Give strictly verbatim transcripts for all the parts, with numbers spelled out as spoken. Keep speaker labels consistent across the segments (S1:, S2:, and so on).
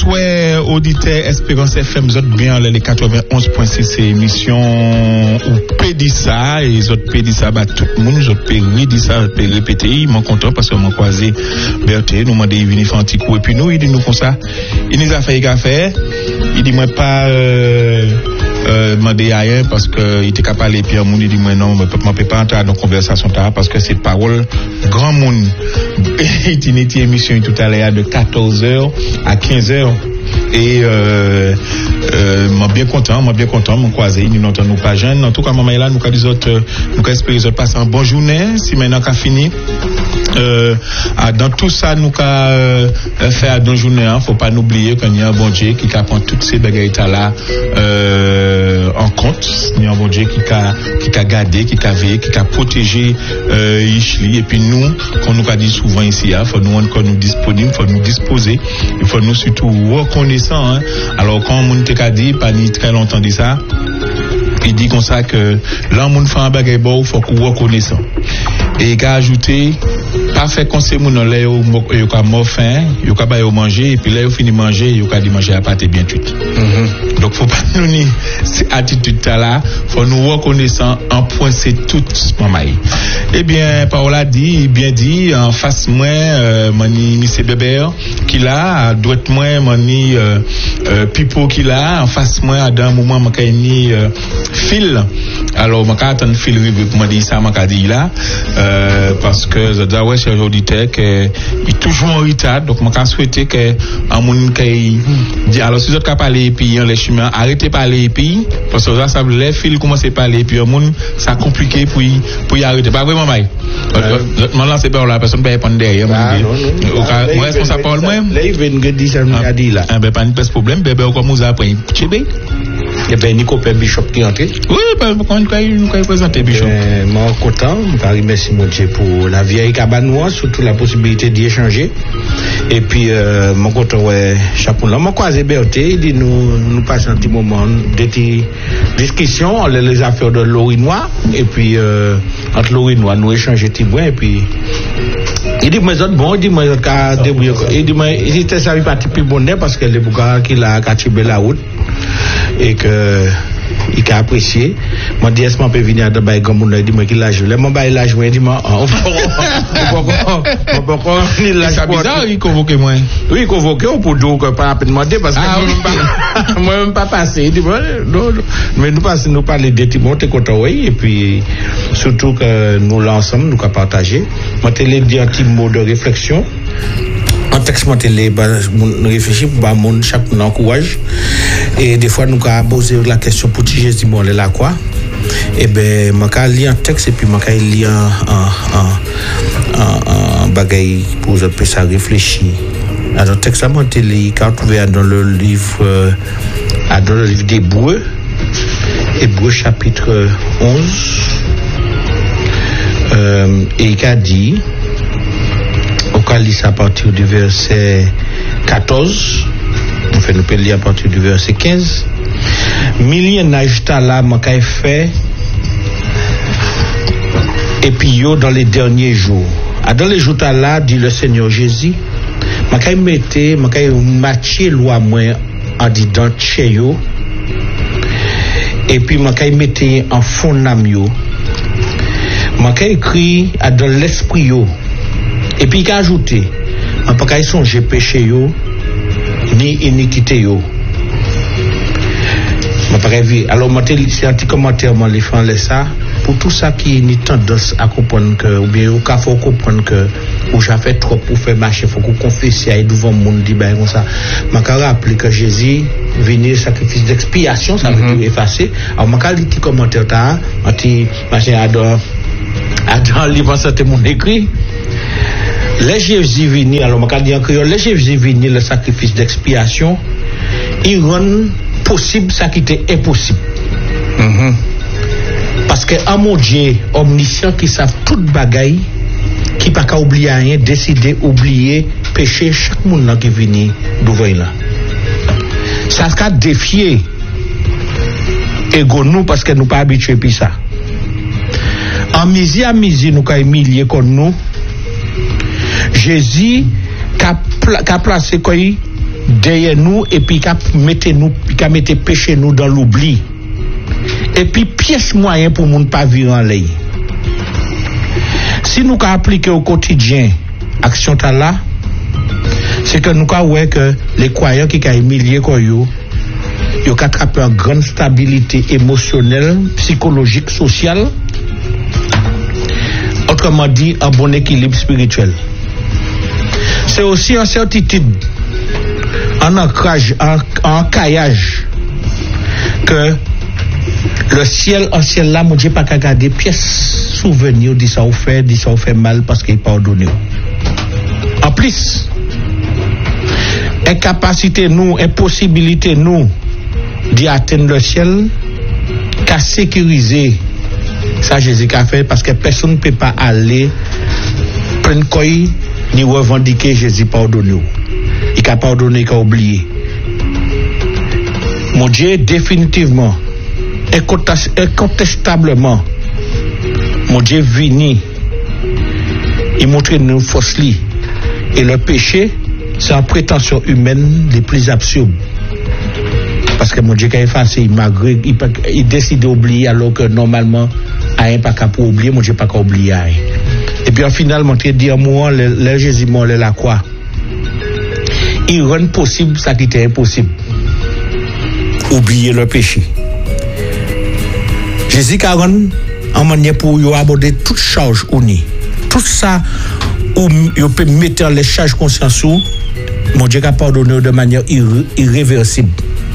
S1: ouais, auditeur Espérance F M, vous êtes bien les quatre-vingt-onze point six émission ou pédit ça, et les autres pédit ça, bah tout le monde, les autres pédit ça, pédit répéter, ils m'ont content parce que m'ont croisé Berthe, nous m'ont dit, il vient faire un petit coup, et puis nous, il dit nous comme ça, il nous a fait café, il dit moi pas, euh, euh, demander à rien parce que il était capable et puis un monde il dit moi non, je ne peux pas entrer dans la conversation parce que c'est parole grand monde. Il y a une émission tout à l'heure de quatorze heures à quinze heures et euh euh moi bien content, moi bien content, mon croisé, nous n'entendons pas jeunes. En tout cas, maman est là, nous avons des autres, nous avons espéré les autres passer une bonne journée. Si maintenant qu'a fini, euh, dans tout ça, nous avons euh, fait dans la journée, hein, faut pas n'oublier qu'il y a un bon Dieu qui prend toutes ces bagailles là euh, en compte. Il y a un bon Dieu qui a qui a gardé, qui a veillé, qui a protégé euh, Ishli. Et puis nous, comme nous avons dit souvent ici, il faut nous rendre nous disponibles, il faut nous disposer, il faut nous surtout reconnaissant. Hein. Alors quand on t'a dit, pas ni très longtemps dit ça, il dit comme ça que là on fait un bagage bon, il faut qu'on reconnaissant. Et il a ajouté, pas fait qu'on sait mon là yo yo ka mort faim, yo ka ba yo manger et puis là yo fini manger, yo ka di manger à pâté bien tout. Mm-hmm. Donc faut pas nous ni cette attitude là, faut nous reconnaissant en point c'est tout maman. Eh bien Paola dit bien dit en face moi euh, mani monsieur bébé qui là à droite moi mani euh, euh, pipo qui là en face moi à d'un moment m'a ni euh, fil. Alors m'a attendre fil rive pour m'a dit ça m'a dit là euh, parce que je dois ouais chez auditeur que il toujours en retard donc m'a souhaité que en monde qui dit alors si vous êtes capable parler puis les chemins arrêtez parler puis parce que là ça les fils commencer parler puis un monde ça compliqué pour pour y arrêter pas vraiment mai moi là c'est pas la personne pas répondre derrière moi responsable pour moi
S2: là il vient de dire ça m'a dit là
S1: ben pas de problème bébé comme vous après chébé
S2: et ben Nico Père Bishop qui entre
S1: oui ben quand nous quand présenter Bishop
S2: moi content je remercie mon Dieu pour la vieille cabane surtout la possibilité d'y échanger et puis euh, mon content ouais chapeau là mon croisé Berté dit nous nous passons un petit moment de discussion les, les affaires de l'Orinois et puis euh, entre l'Orinois nous échanger petit point et puis il dit moi autres bon il dit moi ka débrouiller il dit moi il était ça parti plus bonheur parce que les bouca qui l'a catibé la route et que il a apprécié moi dit est-ce qu'on peut venir de bail comme on dit moi qui l'a joué mon bail l'a joué dit moi on on peut pas ni la
S1: c'est bizarre il convoqué moi
S2: oui convoqué pour donc pas demander parce que moi même pas passé dit non mais nous passons nous parler de Timon t'es content oui et puis surtout que nous l'ensemble nous qu'a partager moi te les dire un petit mot de réflexion en texte moi télé bah réfléchir bah mon chaque mon encourage et des fois nous qu'a posé la question pour Jésus dit bon là quoi et ben moi qu'a lire un texte et puis moi qu'a lire un un un bagaille pour je peux ça réfléchir alors texte moi télé qu'a trouvé dans le livre euh, dans le livre d'Hébreux Hébreux chapitre onze euh, et il a dit au calice à partir du verset quatorze on fait nous peut lire à partir du verset quinze milliers n'ajouta là m'a fait et puis yo dans les derniers jours à dans les jours là dit le Seigneur Jésus m'a kay metté m'a kay matcher loi moins en dedans chez yo et puis m'a kay metté en fond nam yo m'a kay écrit à dans l'esprit yo et puis il a ajouté m'a pas kay songer péché yo ni iniquité yo m'a pas vu alors moi c'est un petit commentaire moi les faire ça pour tout ça qui ni tendance à comprendre que ou bien au cas faut comprendre que ou j'ai fait trop pour faire marcher faut qu'on confesse à devant monde dit ben comme ça m'a rappelé que Jésus venir sacrifice d'expiation ça veut dire effacer alors m'a dit petit commentaire ta petit machin adore adore livre santé mon écrit les Jésus venir alors m'a dit en créole les Jésus venir le sacrifice d'expiation il rend possible ça qui était impossible. Mm-hmm. Parce que à mon Dieu omniscient qui savent toute bagaille qui pas qu'à oublier rien décider oublier péché chaque monde qui vient d'ouvrir là ça qu'a défier ego nous parce que nous pas habitués puis ça en misi à misi nous qu'a humilié comme nous Jésus qu'a pla- qu'a placé quoi derrière nous et puis qu'a mettre nous qu'a mettre péché nous dans l'oubli. Et puis pièce moyen pour moun pas vivre en l'air. Si nous qu'a appliquer au quotidien action ta là, c'est que nous qu'a ouais que les croyants qui qu'a humilié quoi yo yo qu'a attraper une grande stabilité émotionnelle, psychologique, sociale. Autrement dit, un bon équilibre spirituel. C'est aussi une certitude, un ancrage, un, un caillage que le ciel, un ciel là, mon Dieu, pas qu'à garder pièces, souvenirs, dit ça ou fait, dit ça ou fait mal parce qu'il pardonne. En plus, incapacité nous, impossibilité nous d'y atteindre le ciel, qu'à sécuriser. Ça, Jésus a fait parce que personne ne peut pas aller prendre quoi ni revendiquer Jésus pardonne. Il a pardonné, il a oublié. Mon Dieu, définitivement, incontestablement, mon Dieu vini, il montre nous force et le péché, c'est une prétention humaine les plus absurdes. Parce que mon Dieu a effacé, malgré, il, il décide d'oublier alors que normalement, rien pas qu'à pour oublier, mon Dieu pas qu'à oublier. Et puis en finalement, tu dis en mourant, le, le Jésus mort la croix. Il rend possible ça qui était impossible. Oublier le péché. Jésus a rendu en manière pour y aborder toute charge unie. Tout ça, où il peut mettre les charges conscience sous, mon Dieu a pardonné de manière irré- irréversible.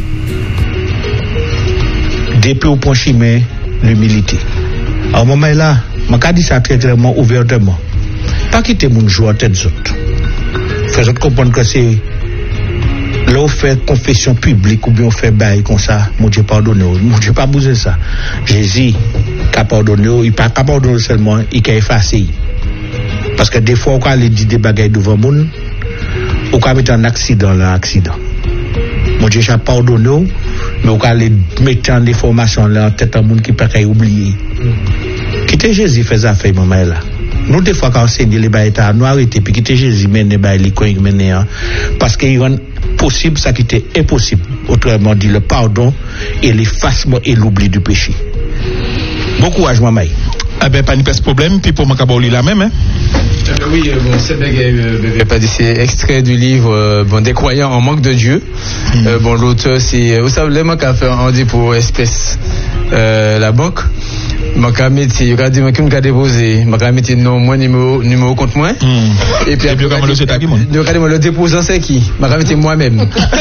S2: Depuis au point chemin, l'humilité. À moment là, je dis ça très clairement, ouvertement. Pas quitter mon joie en tête d'autres. Faisons comprendre que c'est là où fait confession publique ou bien on fait bail comme ça, mon Dieu pardonne, mon Dieu pas bouger ça. Jésus a pardonné, il pas pardonné seulement, il a effacé. Parce que des fois on peut dire des bagailles devant monde, on peut mettre un accident là, accident. Mon Dieu a pardonné, mais on peut mettre en information là en tête à monde qui peut pas oublier. Quitter Jésus fait ça fait maman là. Nous des fois quand on enseigne les bails nous arrêter puis quitter Jésus mène les bails les coins mener parce qu'il rend possible ça qui était impossible. Autrement dit le pardon et l'effacement et l'oubli du péché. Bon courage maman.
S1: Ah ben pas de problème puis pour moi caboli la même hein.
S3: Euh, oui, euh, bon, c'est euh, pas c'est extrait du livre euh, bon, des croyants en manque de Dieu. Mm. Euh, bon, l'auteur, c'est. Vous savez, le manque à faire, on dit pour espèce euh, la banque. Manque à mettre, il y a des gens qui m'ont déposé. Manque à mettre non, moi, numéro, numéro contre moi.
S1: Mm.
S3: Et puis,
S1: après, comment le c'est à qui, moi?
S3: Le déposant, c'est qui? Manque à mettre moi-même.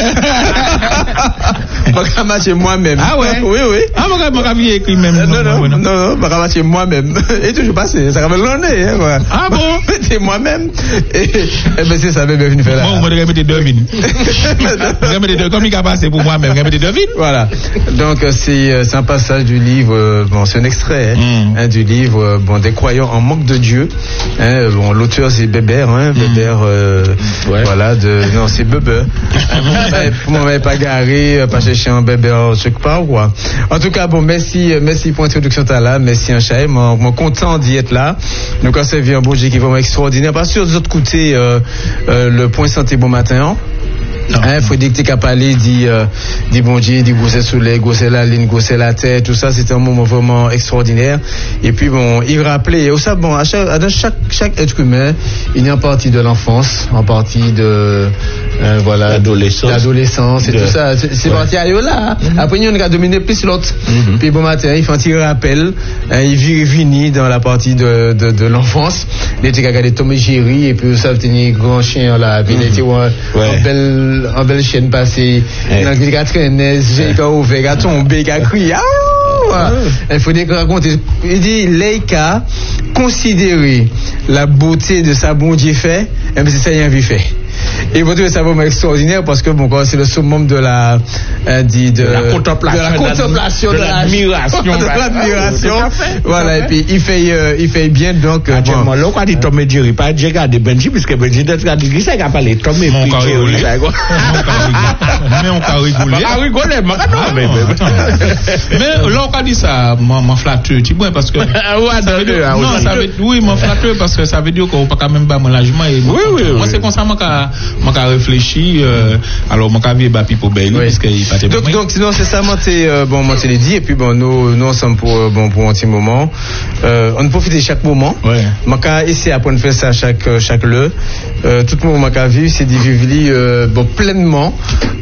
S3: Manque à matcher moi-même.
S1: Ah ouais?
S3: Oui, oui.
S1: Ah, manque à écrit même.
S3: Non, non, non, non, manque à matcher moi-même. Et toujours passé. Ça rappelle l'année, hein, quoi.
S1: Ah bon?
S3: C'est moi-même. Et, et ben c'est ça, ben venu faire là.
S1: Moi, on va mettre deux vignes. Comme il a passé pour moi-même, on va mettre deux vignes.
S3: Voilà. Donc, c'est, c'est un passage du livre, bon, c'est un extrait, hein, mm. hein, du livre, bon, des croyants en manque de Dieu. Hein, bon, l'auteur, c'est Bébert, hein, mm. Bébert, euh, ouais. Voilà, de, non, c'est Bébert. Pour moi, m'avez pas garé, pas chercher un Bébert, je sais pas, quoi. En tout cas, bon, merci, merci pour l'introduction, t'as là, merci, un chat, moi, moi, content d'y être là. Donc, on s'est vu un bon Dieu qui est vraiment extraordinaire. Pas sûr de l'autre côté, euh, euh, le point santé bon matin. Il hein, faut dire que tu as parlé, dit, euh, dit bon Dieu, dit gosser soleil, gosser la ligne, gosser la tête, tout ça, c'était un moment vraiment extraordinaire. Et puis bon, il rappelait, au ça, bon, à chaque, à chaque, chaque être humain, il y a une partie de l'enfance, en partie de, euh, voilà,
S2: l'adolescence,
S3: l'adolescence et de... tout ça. C'est, c'est ouais. Parti à là. Mm-hmm. Après, il y a dominé plus l'autre. Mm-hmm. Puis bon matin, il fait un petit rappel, hein, il vit vini dans la partie de, de, de l'enfance. Il était regardé Tom et Jerry, et puis ça, il y a un grand chien là, puis il était un, un bel, en belle chaîne passée, il a traîné, j'ai ouvert, a tombé, il a crié. Il faut raconter. Il dit, Leïka considérer la beauté de sa bon Dieu fait, et c'est ça qu'il a vu fait. Et vous trouvez ça vraiment extraordinaire parce que bon, c'est le summum de la, euh, dit de,
S2: de la contemplation,
S3: de, la contemplation,
S2: de, de, de l'admiration,
S3: de l'admiration. Voilà, et puis il fait, euh, il fait bien donc.
S2: Euh, bon. Là, on dit Tom et Jerry, pas Jerry de Benji, puisque Benji de dit qu'il n'a pas parlé Tom et Jerry.
S1: mais on peut rigoler.
S2: Ah, rigoler, mais non, mais.
S1: Mais là, on a dit ça, m'en flatteur, tu vois, parce que. Non, ça veut oui, m'en flatteur, parce que ça veut dire qu'on peut quand même pas mon logement.
S2: Oui, oui.
S1: Moi, c'est comme ça, moi, j'ai réfléchi, alors, moi, j'ai vu Bapi pour Belly, parce qu'il pas
S3: Donc, donc, sinon, c'est ça, moi, c'est, bon, moi, je l'ai dit, et puis, bon, nous, nous, ensemble pour, bon, pour un petit moment. On profite de chaque moment.
S1: Ouais.
S3: Moi, j'ai essayé d'apprendre à faire ça chaque, chaque le. Tout le monde m'a vu, c'est de vivre, bon, pleinement,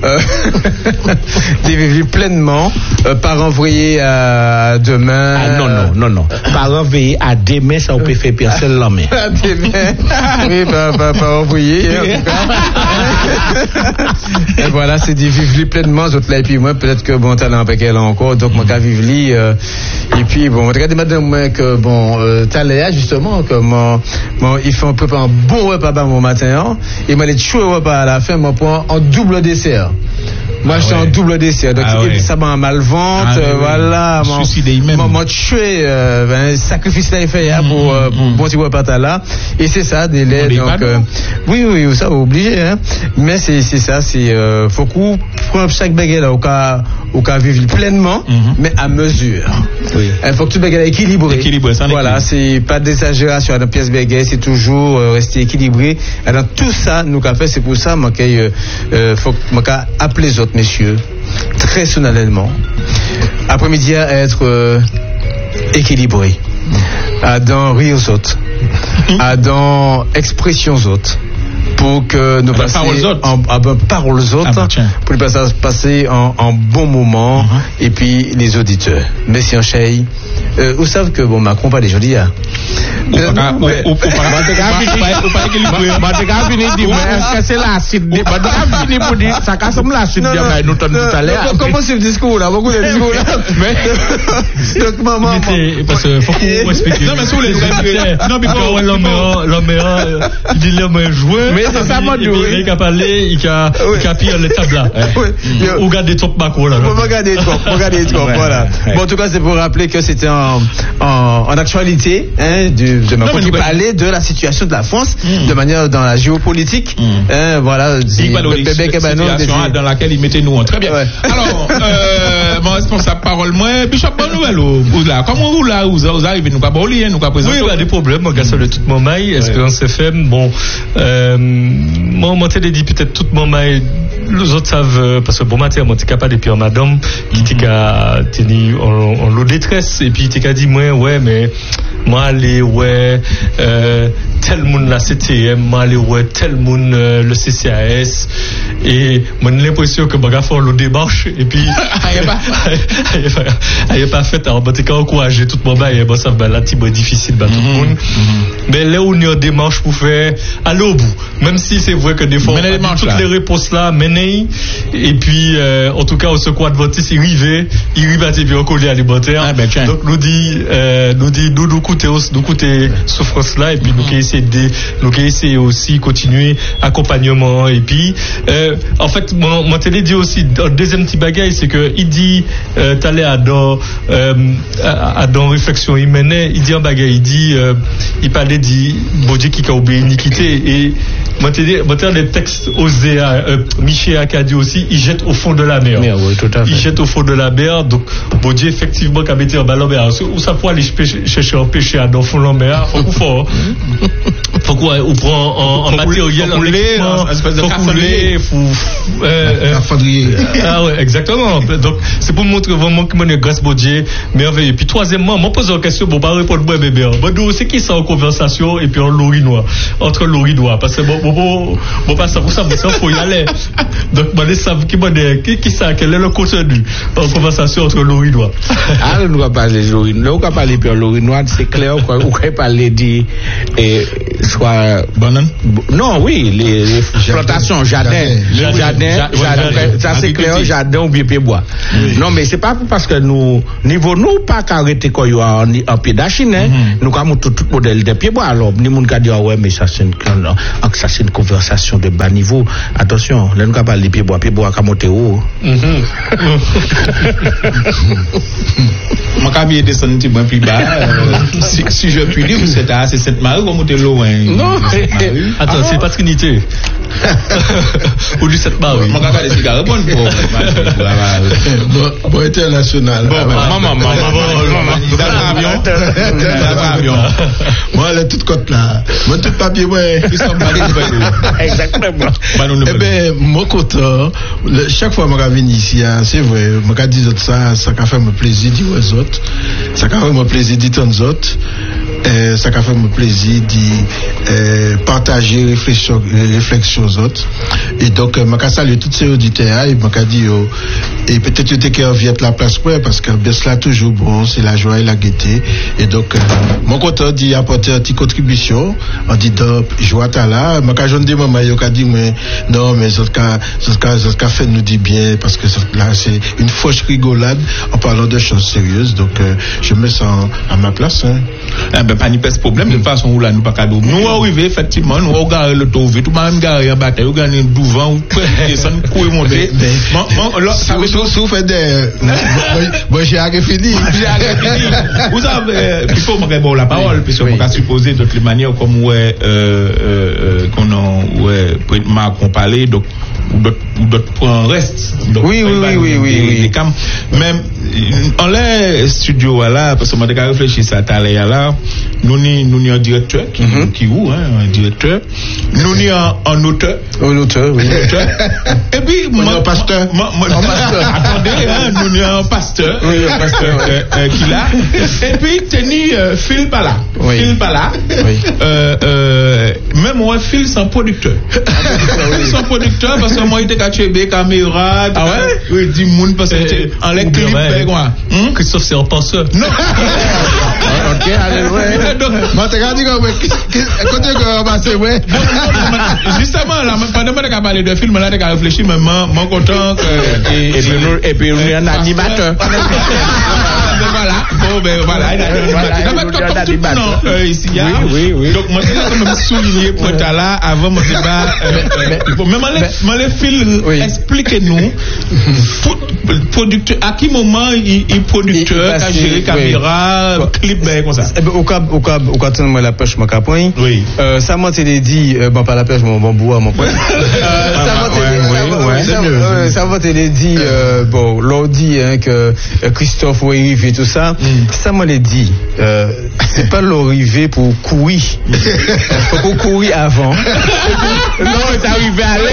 S3: de vivre pleinement, par envoyer à demain.
S2: Ah, non, non, non, non. Par envoyer à demain, ça, on peut faire personne la main.
S3: À demain. Oui, par, par, par envoyer, en tout cas. Et voilà, c'est de vivre pleinement, autres là, et puis moi, peut-être que bon, talent avec elle encore, donc, moi, qu'à vivre, euh, et puis, bon, regardez, madame, moi, que, bon, euh, talent, justement, que, moi, moi, il faut préparer un bon repas, mon matin, hein, et moi, les choues repas à la fin, moi, pour en double dessert. Moi, ah je suis ouais. en double dessert. Donc, ah ouais. ça m'a mal ventre, ah, euh, oui, voilà.
S1: Mon, suicidé même.
S3: Moi, moi, tué, euh, ben, sacrifice là, il fait, hein, pour, mmh, euh, pour, mmh. bon, petit repas là. Et c'est ça, des laits, donc, euh, oui, oui, ça, obligé, hein. Mais c'est, c'est ça, c'est, euh, faut qu'on prenne chaque baguette là, au cas, au cas vivre pleinement, mmh. mais à mesure.
S2: Oui.
S3: Il faut que tout baguette équilibré.
S1: Équilibré, ça
S3: voilà, c'est pas d'exagération dans la pièce baguette, c'est toujours, euh, rester équilibré. Alors, tout ça, nous, qu'a fait, c'est pour ça, moi, qu'il, euh, faut, moi, qu'à appeler les autres messieurs, très solennellement, après-midi à être euh, équilibré, à dans rire aux autres, à dans expressions autres, pour que nous passions en, en, en paroles autres, ah, bah, pour passer, passer en, en bon moment, uh-huh. et puis les auditeurs. Merci en chérie. Euh, vous savez que bon, Macron pas des jolis, hein.
S2: Ou pas, ou pas, ou pas, est-ce que c'est l'acide? Bah, fini pour dire, ça casse l'acide, nous t'en tout à l'heure.
S3: Comment c'est le discours là? Beaucoup de discours là. Mais, donc, maman.
S1: Parce que, faut qu'on respecte. Non, mais sous les non, mais quand l'homme, l'homme, il dit l'homme est joué.
S2: Mais c'est ça, moi,
S1: il a parlé, il a, il a pire les tables là. Ou garder trop Macron là.
S3: On va garder trop, on va garder trop, voilà. Bon, en tout cas, c'est pour rappeler que c'était en, en, en actualité, hein, de, de Macron qui parlait de la situation de la France, mm. de manière dans la géopolitique, mm. hein, voilà,
S1: situation dans laquelle il mettait nous en. Très bien. Ouais. Alors, euh, mon responsable parole, moi, Bishop, bonne nouvelle, ou là, comment vous là, vous arrivez, nous pas boli, nous pas présenter.
S4: Oui, il y a des problèmes, mon gars, sur le tout mon mail, Espérance F M, bon, euh, moi, moi, t'ai dit peut-être tout mon mail, les autres savent, parce que bon matin, moi, t'es capable, et puis en madame, qui t'es tenu en lot détresse, et puis t'es dit, moi, ouais, mais, moi, allez, ouais, euh, tel monde la C T M, moi, allez, ouais, tel monde euh, le C C A S, et moi, j'ai l'impression que baga fort le démarche, et puis, il n'y a pas fait, alors, bah, t'es qu'à encourager tout le monde, et bon, ça va, là, c'est difficile, bah, tout le monde. Mais là, on est en démarche pour faire, aller au bout, même si c'est vrai que des fois, on a toutes les réponses là, mener, et puis, euh, en tout cas, au secours adventiste, il arrive, il arrive à puis on coller alimentaire. Ah, ben, donc, nous dit, euh, nous dit, nous, nous coûter, nous coûter souffrance là, et puis, nous, essayer de, nous, essayer aussi continuer accompagnement, et puis, euh, en fait, mon, mon télé dit aussi, un deuxième petit bagage, c'est que, il dit, euh, t'allais à dans, euh, à, à dans réflexion, il menait, il dit un bagage, il dit, euh, il parlait, dit, bon Dieu qui a obéi iniquité, et, moi, t'ai moi, des textes osés, euh, Michel Acadie aussi, il jette au fond de la mer.
S2: Mais, oui, tout à fait.
S4: Il jette au fond de la mer, donc, bon Dieu, effectivement, qu'a été en bas mer, où ça peut aller chercher un péché à dans le fond de la mer, faut qu'on faut, faut qu'on prend en, en matériel, en équipement, faut couler, faut, euh, ah ouais, exactement. Donc, c'est pour montrer vraiment que mon est grâce, bon Dieu, merveilleux. Et puis, troisièmement, moi, pose une question, bon, pas répondre, moi, bébé. Bon, c'est qui ça en conversation, et puis en l'orinois, entre l'orinois, parce que bon, bon, bon, bon, pas ça, pour ça, ça, faut y aller. Donc, moi, les savent qui, qui, qui ça, quel est le contenu en conversation entre l'orinois.
S2: Ah, nous, on va parler de l'orinois, on va parler de l'orinois, c'est clair, on va parler de, soit,
S1: banane?
S2: Non, oui, les, les plantations, jardin, jardin, jardin, jardin, ça c'est clair, jardin ou bien pied bois. Oui. Non, mais c'est pas parce que nous, niveau nous, pas qu'arrêter quand il y a un pied d'achine, hein, mm-hmm. nous avons tout, tout modèle de pied bois, alors, ni moun ka dit, ouais, mais ça c'est une, ça c'est une conversation de bas niveau. Attention, là nous avons parlé de pied bois, pied bois, qu'à monter haut.
S1: Mon camion descend un petit peu plus bas, si, si je puis dire, c'est à, c'est cette marée, on monte loin. Non.
S4: Attends, c'est pas Trinité. Ou du sept Marie.
S1: Mon gars, les cigares, bon, bon.
S5: Bon, international.
S1: Bon, maman, maman, maman, avion.
S5: Moi, elle est toute côte là. Moi, tout papier, ouais.
S1: Exactement.
S5: Eh ben, mon content, chaque fois que je viens ici, c'est vrai, je dis ça, ça a fait mon plaisir de dire aux autres, ça a fait mon plaisir de dire aux autres, ça a fait mon plaisir de partager réflexion, réflexion aux autres. Et donc, je salue tous ces auditeurs et je dis, et peut-être que tu reviens la place pour parce que c'est là toujours bon, c'est la joie et la gaieté. Et donc, mon content d'y apporter une petite contribution, en disant, joie t'as là, je jeune des mamans, il a dit, mais non, mais ce qu'a fait nous dit bien, parce que là, c'est une fausse rigolade en parlant de choses sérieuses. Donc, euh, je me sens à ma place. Hein.
S1: Eh ben, pas ni pas de problème, de toute façon, où là, nous pas cadeau. Nous, arrivés, effectivement, nous, on garde le taux, tout le monde garde en bataille, on gagne devant, ou ça nous couille monter.
S5: Ça veut dire, vous faites des. Moi, j'ai arrêté fini.
S1: J'ai arrêté fini. Vous savez, il faut me bon la parole, puisque on va supposer de toutes les manières, comme, ouais, euh, qu'on a, ouais, Marc, on parlait, donc, ou d'autres points restent. Donc,
S3: oui, oui, oui, oui, oui, oui.
S1: Même, en les studios, là, parce que moi, j'ai réfléchi à ça, là, nous n'y, nous n'y un directeur, qui, mm-hmm. qui où, hein, un directeur. Nous n'y un, un auteur.
S3: Un auteur, oui.
S1: Un auteur. Et puis, moi,
S5: un pasteur.
S1: Moi, moi,
S3: un pasteur.
S1: Attendez, hein, nous n'y un pasteur.
S3: Oui, un pasteur,
S1: euh, euh, qui là. Et puis, tenu, euh, Phil pas là.
S3: Oui.
S1: Phil pas là.
S3: Oui.
S1: Euh, euh, même moi, Phil sans producteur. Phil sans producteur, parce que moi, il était caché des caméras.
S4: Ah ouais?
S1: Oui, dix moun, parce que en les clips, quoi.
S4: Christophe, c'est un penseur.
S1: Non.
S5: Ok, allez, ouais. Moi, t'as regardé comme, quand tu as passé, ouais.
S1: Justement, là, pendant que tu as parlé de film, là, tu as réfléchi, mais moi, content que.
S2: Et puis, nous, et puis, nous, un animateur.
S1: Voilà, bon, ben, voilà, il a un animateur. Ici,
S2: oui, oui.
S1: Donc, moi, je vais quand même souligner pour ta là, avant mon débat. Mais les films, expliquez-nous, producteur, à quel moment il producteur, a géré caméra, clip, ben, comme ça.
S3: Eh ben, au cas, au cas, au cas, moi, la pêche, mon capoin.
S1: Oui.
S3: Euh, ça m'a été dit, euh, bon, pas la pêche, mon bambou, mon point. Euh, ça m'a été dit, euh, bon, l'on dit, hein, que Christophe Ouérive et tout ça. Mm. Ça m'a dit, euh, c'est pas l'arrivée pour courir. Faut qu'on courir avant.
S2: Non, c'est arrivé à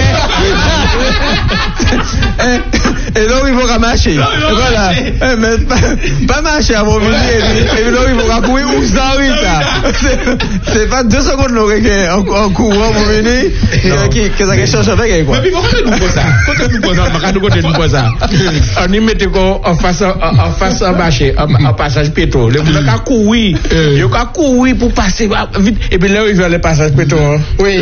S2: l'air.
S3: Et donc, il faut marcher. Voilà. Eh, mais pas, pas marcher avant venir. Et donc, il faut courir où ça arrive, ça. C'est pas deux secondes, là, en courant pour venir. Que ça change avec, quoi.
S2: Mais puis, pourquoi nous faisons ça? Pourquoi nous faisons ça? Pourquoi nous faisons ça? On y met en face, en face, en marché, en passage pétro. Les gens qui courent, ils ont couru pour passer vite. Et puis là, ils veulent le passage pétro. Oui.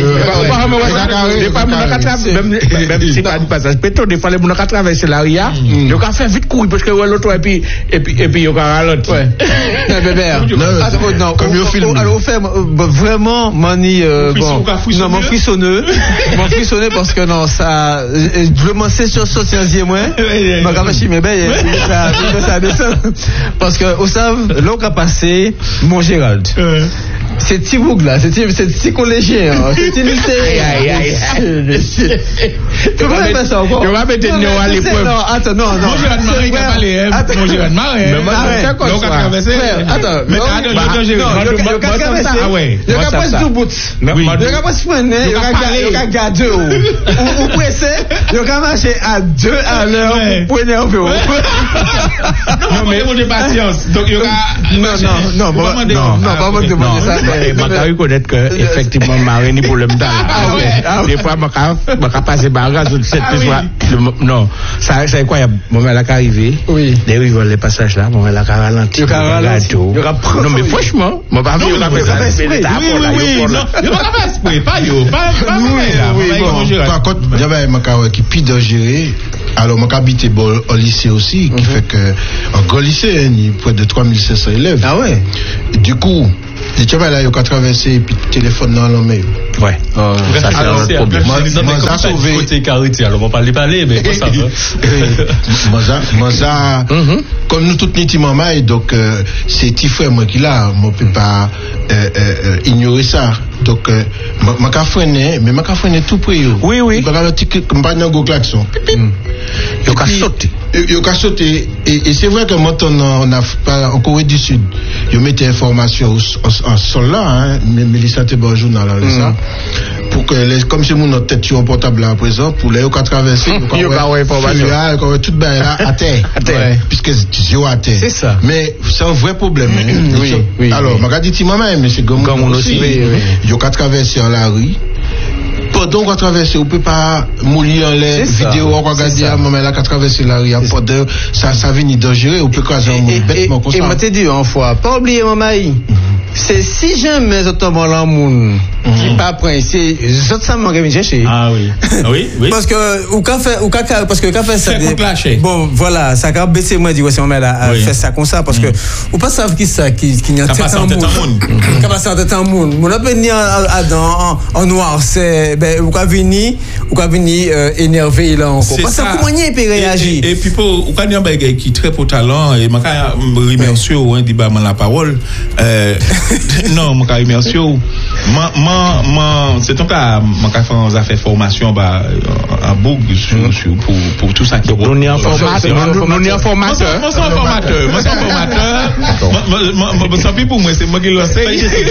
S2: Même si pas du passage pétro, des fois, les gens qui traversent la ria, ils ont fait vite courir parce que l'autre, et puis, et puis, et puis, ils ont ralenti.
S3: Ouais. Non, comme au film. Alors, fait, vraiment, mani, bon, non, mon frissonneux, mon frissonneux parce que non, ça, vraiment, c'est sur ce sciences moi, ma gamachi, mais ben, ça, ça descend. Parce que, au savent, l'on a passé, mon Gérald. C'est petit bouc là, c'est petit collégien, c'est petit lycée.
S2: Aïe, aïe, aïe.
S3: Tu vas mettre ça encore?
S2: Tu vas mettre Néo à l'épreuve.
S3: Non, attends, non, non.
S1: Mon Gérald Marie qui a parlé, hein. Mon Gérald Marie.
S2: Mais moi, c'est quoi ça?
S3: Attends,
S1: mais attends, je
S3: Gérald. Ah ouais. Il y a pas tout bout. Il y a pas se prendre, il y a garder ou ou pressé, il y a marcher à deux à l'heure pour prendre un peu.
S1: Non, mais moi j'ai patience. Donc il y aura
S3: non, non, non, non, non, pas moi demander ça.
S2: Je dois reconnaître que effectivement Marie pour le temps. Des fois je vais passer barrage cette fois. Non, ça c'est incroyable. Mon elle a arrivé.
S3: Oui.
S2: Des rivaux les passages là, mon elle a ralenti. Non mais franchement, mon pas vu la faire.
S1: Oui oui oui. Non, il va pas esprit, pas yo, pas pas là.
S5: Par contre, il y avait un qui pire dangereux. Alors, moi, j'habite au lycée aussi, qui fait que, en grand lycée, il y a près de trois mille cinq cents élèves.
S3: Ah ouais?
S5: Du coup, Les chevaux là, ils ont traversé et puis le téléphone dans l'homme.
S2: Ouais.
S4: Oh, ça, c'est
S5: alors,
S4: un problème.
S5: Moi,
S4: moi,
S5: moi, ça sauvé.
S4: Côté carité, alors on va pas les parler, mais moi, ça va.
S5: Moi, ça, moi, ça, comme nous toutes nous maman, et donc, euh, c'est petit frère, moi, qui l'a, moi, peut pas, euh, euh, ignorer ça. Donc, euh, ma ka freiner, mais ma ka freiner tout près, yo.
S2: Oui, oui.
S5: Pas un petit, comme pas un gros klaxon.
S2: Yo ka sauter.
S5: Yo ka sauter. Et, et c'est vrai que maintenant, on a, pas, en Corée du Sud, yo mettez information en sol là, hein, mais Mélissa te bon journal, là, ça. Pour que les, comme c'est mon tête sur un portable là à présent, pour les, yo ka traverser,
S2: yo ka ouais information.
S5: Yo ka tout ben là, à terre.
S2: À terre.
S5: Puisque c'est à terre.
S2: C'est ça.
S5: Mais c'est un vrai problème, hein.
S2: Oui, oui.
S5: Alors, ma ka dit, maman, mais c'est comme
S2: aussi.
S5: Yo ka traverser en la rue. Pendant qu'on traverse, on peut pas mourir en l'air, vidéo, on regarde à moment là, qu'on traverse la rue, pendant ça, ça vient dangereux, on peut craser un monde bêtement comme ça.
S3: Et moi, t'ai dit une fois, pas oublier, maman, c'est si jamais les autres là, moun, qui pas prêt, c'est, les autres ça m'ont remis chercher.
S1: Ah oui. Oui, oui.
S3: Parce que, ou qu'a fait, ou qu'a, parce que qu'a fait ça.
S1: Bon,
S3: voilà, ça a baissé, moi, dit, ouais, c'est maman là, fait ça comme ça, parce que, ou pas savent qui ça, qui, qui n'y a
S1: pas ça en tête en monde.
S3: Qui passe en tête en monde. Mon appel ni en noir, c'est, ben, ou qu'a vini, ou qu'a vini, énervé, là, encore. Parce que comment il peut réagir?
S1: Et puis, pour, ou qu'a dit un bagage qui est très pour talent, et ma ka remercier, ou un dit, bah, la parole, euh, non, mon carré merci. Moi, moi, moi, c'est ton cas, mon cas fait formation bah en Boug sur, sur pour pour tout ça qui est.
S2: Nous y en formateur, nous y en formateur.
S1: Moi, c'est un formateur, moi, c'est un formateur. Moi, sans plus pour moi, c'est moi qui l'enseigne.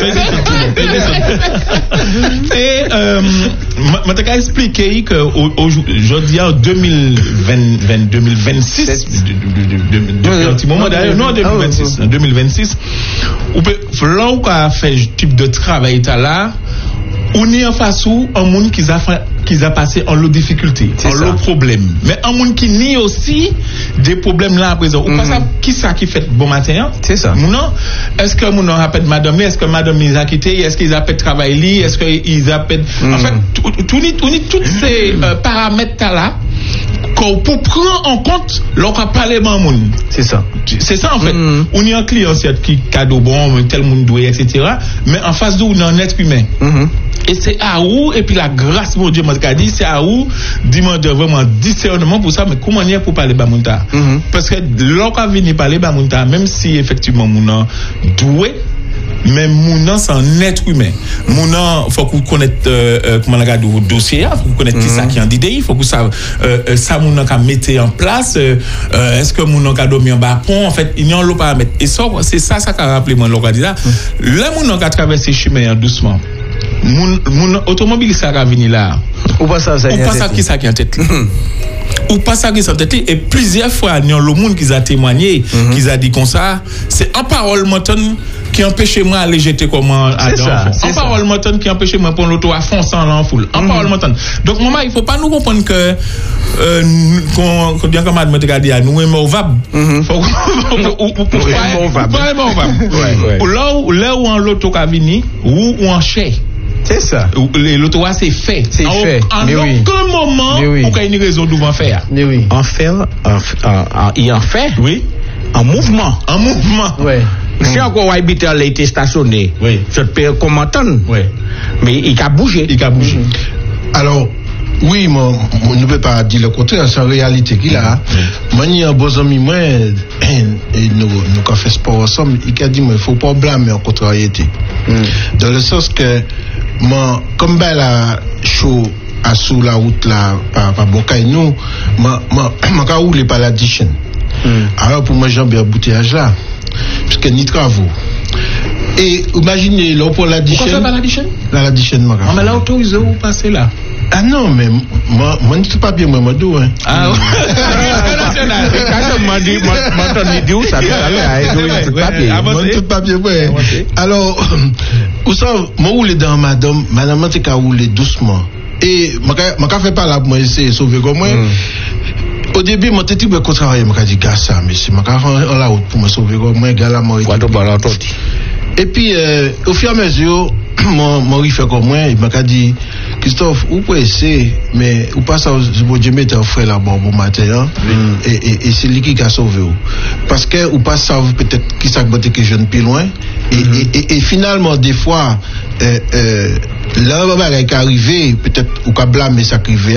S1: Et euh, moi, t'ai qu'à expliquer que aujourd'hui en deux mille vingt, deux mille vingt-six, depuis un petit moment d'ailleurs, non, deux mille vingt-six, deux mille vingt-six, ou peut là où a fait type de travail là, on est en face où un monde qui a fait qui a passé en lot difficulté, en lot problème. Mais un monde qui nie aussi des problèmes là à présent. Ou pas ça, qui ça qui fait bon matin?
S3: C'est ça.
S1: Non? Est-ce que mon rappelle madame, est-ce que madame les a quitté, est-ce qu'ils appellent travail, est-ce qu'ils appellent, en fait, tout ni tous ces paramètres là, pour prendre en compte l'on a parlé dans le monde.
S3: C'est ça.
S1: C'est ça en fait. Mm. On y a un client qui cadeau bon, tel monde doit, et cetera. Mais en face de nous, on a un être humain. Mm-hmm. Et c'est à où, et puis la grâce, mon Dieu, m'a dit, c'est à où, demande vraiment discernement pour ça, mais comment on y est pour parler Bamunta? Mm-hmm. Parce que l'on a venu parler Bamunta, même si effectivement, on a doué, mais mon c'est un être humain. Mon faut que vous connaissiez euh, euh, comment regarde votre dossier, faut que vous connaissiez qui ça qui en idée, il faut que ça euh, ça mon ka mettre en place euh, euh, est-ce que mon ka dormir en bas pont en fait il y a un lot paramètre et ça c'est ça ça qu'a rappelé mon localisation là mon ka traverser chemin doucement mon mon automobile ça va venir là
S3: ou pas ça ça
S1: ou pas ça qui ça qui en tête ou pas ça qui sont tête et plusieurs fois il y a le monde qui a témoigné qui a dit comme ça c'est en parole montagne qui empêche moi aller jeter comment à l'enfant. En parole montagne qui empêche moi prendre l'auto à fond sans l'enfoule. En parole montagne. Donc maman il faut pas nous comprendre que euh qu'on bien comme madame te dit à nous émovable. Faut pas émovable. Là où là où en l'auto ka vini ou ou en chai.
S3: C'est ça.
S1: L'auto c'est fait.
S3: C'est fait.
S1: En aucun moment on a une raison devant faire.
S2: Mais oui. En faire il en fait.
S1: Oui.
S2: En mouvement.
S1: En mouvement.
S3: Ouais.
S2: Si encore Habitat a été stationné,
S1: oui.
S2: Je peux commenter.
S1: Oui.
S2: Mais il a bougé.
S1: Il a bougé.
S5: Mm-hmm. Alors, oui, moi, on ne peut pas dire le contraire, c'est la réalité qu'il a. Moi, il y a un bon ami, moi, et nous, nous avons fait sport ensemble, il a dit, il ne faut pas blâmer en contrariété. Mm. Dans le sens que, moi, comme ben la chaud à sous la route là, par, par Bocaï, nous, moi, moi, moi, roulé par la dichaine. Mm. Alors, pour moi, j'ai un embouteillage là. Parce que ni travaux. Et imaginez, là, pour la dichaine.
S1: Pourquoi ça va la dichaine?
S5: Là, la dichaine, ma
S1: ah, mais là, autorisé ou passer là?
S5: Ah non, mais moi, moi, je ne pas bien, moi, moi, d'où, hein.
S1: Ah, oui. International.
S2: Quand m'a dit, m'a dit où ça peut aller, je ne pas bien.
S5: Moi, je ne pas bien, ouais. Alors, où ça, moi, roule dans madame, madame, moi, t'es rouler doucement. Et, moi, fait pas là, moi, essayer de sauver comme moi. Au début, mon petit peu travailler, m'a dit gars ça, mais c'est m'a en la route pour me sauver comme moi, gars là moi. Et puis euh, au fur et à mesure, mon mon fait comme moi, il m'a dit Christophe, où peut essayer, mais ou pas ça, je veux mettre un frère là bon bon matin, hein, mm. et, et, et c'est lui qui a sauvé. Parce que ou pas ça peut-être qui s'est battu que jeune plus loin, Et, mm-hmm. et, et, et finalement, des fois, euh, euh, là, on va arriver, peut-être, ou qu'à blâmer ça qui